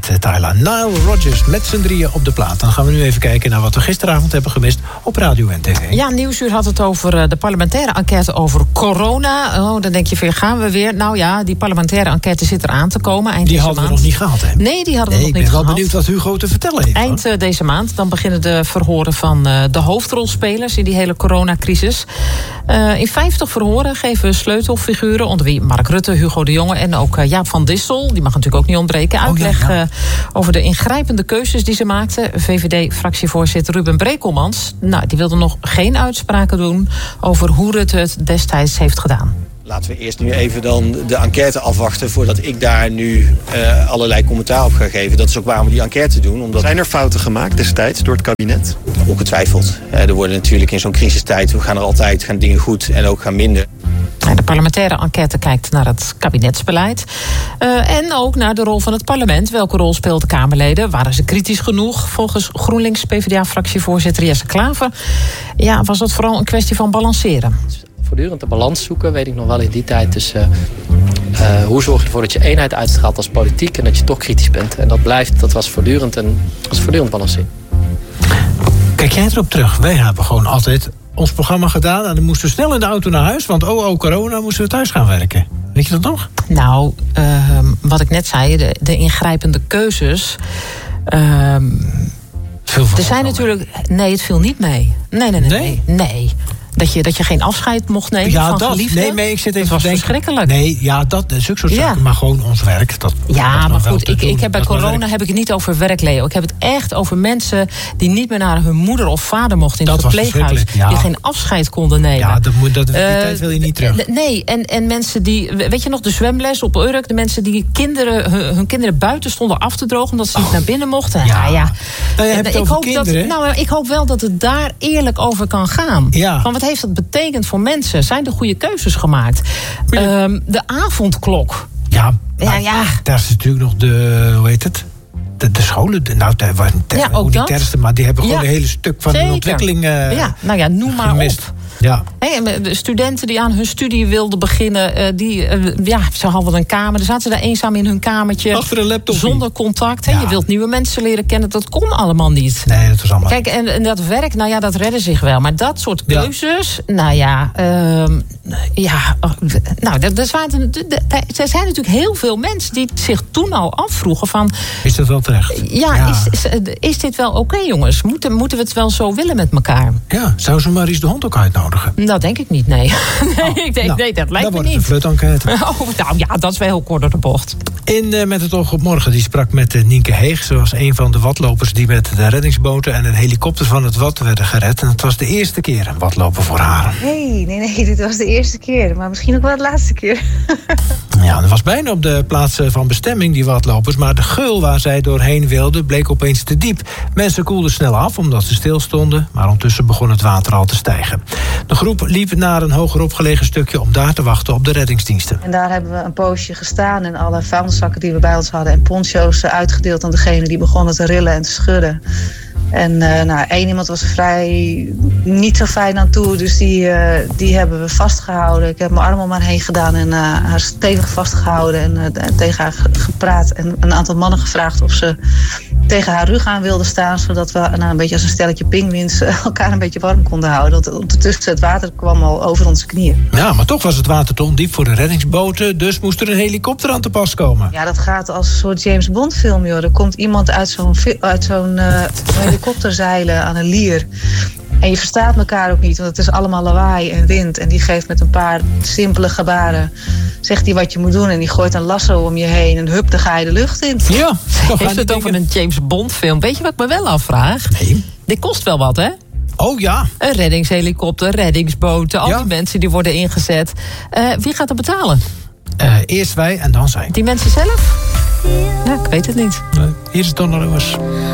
heet Tyler. Nile Rodgers met z'n drieën op de plaat. Dan gaan we nu even kijken naar wat we gisteravond hebben gemist op Radio en TV. Ja, Nieuwsuur had het over de parlementaire enquête over corona. Oh, dan denk je weer, gaan we weer? Nou ja, die parlementaire enquête zit eraan te komen eind deze maand. Die hadden we nog niet gehad, hè? Nee, die hadden we nog niet gehad. Ik ben wel benieuwd wat Hugo te vertellen heeft. Eind deze maand, dan beginnen de verhoren van de hoofdrolspelers in die hele coronacrisis. In 50 verhoren geven sleutelfiguren, onder wie Mark Rutte, Hugo de Jonge en ook Jaap van Dissel, die mag natuurlijk ook niet ontbreken, uitleg over de ingrijpende keuzes die ze maakten. VVD-fractievoorzitter Ruben Brekelmans, die wilde nog geen uitspraken doen over hoe Rutte het destijds heeft gedaan. Laten we eerst nu even dan de enquête afwachten voordat ik daar nu allerlei commentaar op ga geven. Dat is ook waarom we die enquête doen. Omdat... Zijn er fouten gemaakt destijds door het kabinet? Ongetwijfeld. Er worden natuurlijk in zo'n crisistijd, gaan dingen goed en ook gaan minder. De parlementaire enquête kijkt naar het kabinetsbeleid. En ook naar de rol van het parlement. Welke rol speelden Kamerleden? Waren ze kritisch genoeg? Volgens GroenLinks-PvdA-fractievoorzitter Jesse Klaver was dat vooral een kwestie van balanceren. Voortdurend de balans zoeken, weet ik nog wel in die tijd. Dus hoe zorg je ervoor dat je eenheid uitstraalt als politiek en dat je toch kritisch bent. En dat was voortdurend balanceren. Kijk jij erop terug? Wij hebben gewoon altijd ons programma gedaan en dan moesten we snel in de auto naar huis, want corona, moesten we thuis gaan werken. Weet je dat nog? Nou, wat ik net zei, de ingrijpende keuzes. Er zijn natuurlijk... Nee, het viel niet mee. Nee. Dat je geen afscheid mocht nemen van geliefden. Nee, ik zit even dat was verschrikkelijk. Nee, dat is ook soort zaken. Maar gewoon ons werk. Maar goed, ik heb bij corona heb ik het niet over werk, Leo. Ik heb het echt over mensen die niet meer naar hun moeder of vader mochten in het verpleeghuis. Die geen afscheid konden nemen. Ja, die tijd wil je niet terug. Nee, en mensen die... Weet je nog, de zwemles op Urk. De mensen die hun kinderen buiten stonden af te drogen omdat ze niet naar binnen mochten. Ik hoop wel dat het daar eerlijk over kan gaan. Ja. Want wat heeft dat betekend voor mensen? Zijn er goede keuzes gemaakt? De avondklok. Ja. Daar is natuurlijk nog de scholen. Dat waren ook niet terroristen, maar die hebben gewoon een hele stuk van de ontwikkeling noem maar gemist. op. Ja. De studenten die aan hun studie wilden beginnen, ze hadden een kamer. Dan zaten ze daar eenzaam in hun kamertje. Achter een laptop. Zonder contact. Je wilt nieuwe mensen leren kennen. Dat kon allemaal niet. Nee, dat was allemaal. Kijk, en dat werk, dat redden zich wel. Maar dat soort keuzes, er zijn natuurlijk heel veel mensen die zich toen al afvroegen van... Is dat wel terecht? Is dit wel oké, jongens? Moeten we het wel zo willen met elkaar? Ja, zou ze Maurice de Hond ook uitnodigen? Nou, denk ik niet, nee. Nee, dat lijkt me niet. Dan wordt het een flutenquête. Dat is wel heel kort door de bocht. In Met het oog op morgen, die sprak met Nienke Heeg. Ze was een van de watlopers die met de reddingsboten en een helikopter van het Wad werden gered. En het was de eerste keer een watlopen voor haar. Nee, dit was de eerste keer. Maar misschien ook wel de laatste keer. Ja, dat was bijna op de plaats van bestemming, die watlopers. Maar de geul waar zij doorheen wilden bleek opeens te diep. Mensen koelden snel af omdat ze stilstonden. Maar ondertussen begon het water al te stijgen. De groep liep naar een hoger opgelegen stukje om daar te wachten op de reddingsdiensten. En daar hebben we een poosje gestaan en alle vuilniszakken die we bij ons hadden en poncho's uitgedeeld aan degene die begonnen te rillen en te schudden. En één iemand was vrij niet zo fijn aan toe, dus die hebben we vastgehouden. Ik heb mijn arm om haar heen gedaan en haar stevig vastgehouden en tegen haar gepraat. En een aantal mannen gevraagd of ze tegen haar rug aan wilden staan, zodat we een beetje als een stelletje pinguïns elkaar een beetje warm konden houden. Want ondertussen het water kwam al over onze knieën. Ja, maar toch was het water te ondiep voor de reddingsboten, dus moest er een helikopter aan te pas komen. Ja, dat gaat als een soort James Bond film, joh. Er komt iemand uit zo'n helikopterzeilen aan een lier. En je verstaat elkaar ook niet, want het is allemaal lawaai en wind. En die geeft met een paar simpele gebaren, zegt hij wat je moet doen. En die gooit een lasso om je heen en hup, dan ga je de lucht in. Ja, heeft het over een James Bond film. Weet je wat ik me wel afvraag? Nee. Dit kost wel wat, hè? Oh ja. Een reddingshelikopter, reddingsboten, al die mensen die worden ingezet. Wie gaat dat betalen? Eerst wij en dan zij. Die mensen zelf? Ja, ik weet het niet. Hier is Donna Lewis.